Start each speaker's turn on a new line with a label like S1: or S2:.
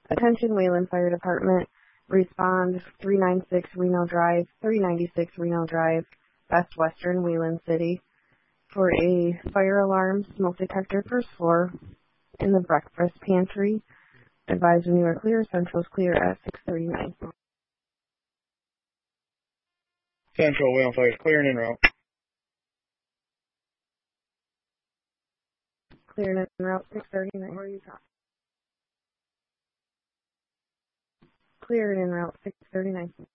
S1: Attention Wayland Fire Department. Respond 396 Reno Drive, 396 Reno Drive, Best Western, Wayland City, for a fire alarm smoke detector first floor in the breakfast pantry. Advise when you are clear. Central's clear at 6:39.
S2: Central, Wayland Fire, clearing en route.
S1: Clearing en route 6:39. Where are you from? Clearing en route 6:39.